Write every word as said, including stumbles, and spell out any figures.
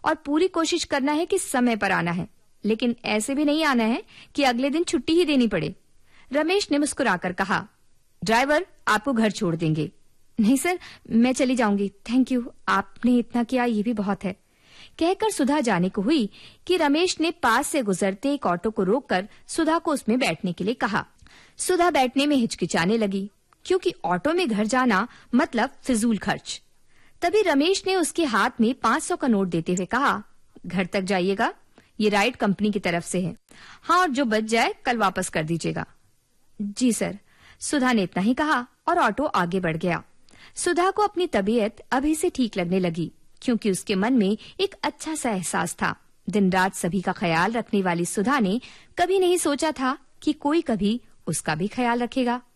और पूरी कोशिश करना है कि समय पर आना है, लेकिन ऐसे भी नहीं आना है कि अगले दिन छुट्टी ही देनी पड़े। रमेश ने मुस्कुराकर कहा, ड्राइवर आपको घर छोड़ देंगे। नहीं सर, मैं चली जाऊंगी, थैंक यू, आपने इतना किया ये भी बहुत है। कहकर सुधा जाने को हुई कि रमेश ने पास से गुजरते एक ऑटो को रोककर सुधा को उसमें बैठने के लिए कहा। सुधा बैठने में हिचकिचाने लगी, क्योंकि ऑटो में घर जाना मतलब फिजूल खर्च। तभी रमेश ने उसके हाथ में पाँच सौ का नोट देते हुए कहा, घर तक जाइएगा, ये राइड कंपनी की तरफ से है। हाँ, और जो बच जाए कल वापस कर दीजिएगा। जी सर, सुधा ने इतना ही कहा और ऑटो आगे बढ़ गया। सुधा को अपनी तबीयत अभी से ठीक लगने लगी, क्योंकि उसके मन में एक अच्छा सा एहसास था। दिन रात सभी का ख्याल रखने वाली सुधा ने कभी नहीं सोचा था कि कोई कभी उसका भी ख्याल रखेगा।